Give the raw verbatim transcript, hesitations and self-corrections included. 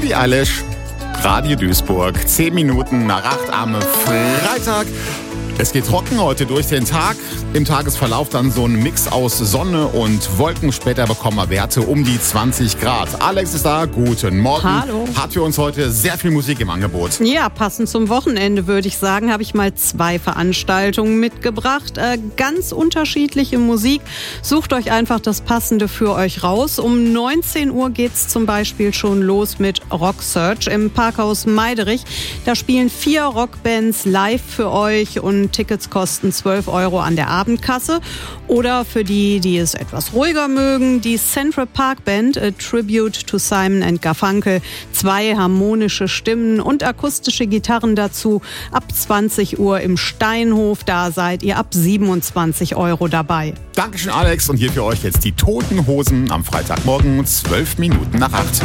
Billie Eilish, Radio Duisburg, zehn Minuten nach acht am Freitag. Es geht trocken heute durch den Tag. Im Tagesverlauf dann so ein Mix aus Sonne und Wolken. Später bekommen wir Werte um die zwanzig Grad. Alex ist da. Guten Morgen. Hallo. Hat für uns heute sehr viel Musik im Angebot. Ja, passend zum Wochenende würde ich sagen, habe ich mal zwei Veranstaltungen mitgebracht. Äh, ganz unterschiedliche Musik. Sucht euch einfach das Passende für euch raus. Um neunzehn Uhr geht's zum Beispiel schon los mit Rock Search im Parkhaus Meiderich. Da spielen vier Rockbands live für euch und Tickets kosten zwölf Euro an der Abendkasse. Oder für die, die es etwas ruhiger mögen, die Central Park Band, A Tribute to Simon and Garfunkel. Zwei harmonische Stimmen und akustische Gitarren dazu. Ab zwanzig Uhr im Steinhof, da seid ihr ab siebenundzwanzig Euro dabei. Dankeschön, Alex. Und hier für euch jetzt die Toten Hosen am Freitagmorgen, zwölf Minuten nach acht.